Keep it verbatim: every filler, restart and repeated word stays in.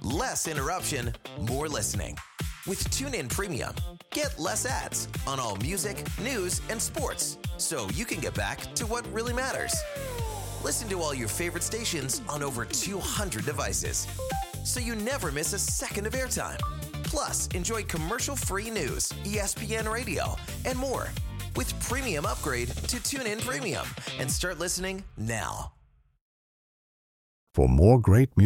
Less interruption, more listening. With TuneIn Premium, get less ads on all music, news, and sports, so you can get back to what really matters. Listen to all your favorite stations on over two hundred devices, so you never miss a second of airtime. Plus, enjoy commercial-free news, E S P N Radio, and more. With Premium upgrade to TuneIn Premium and start listening now. For more great music.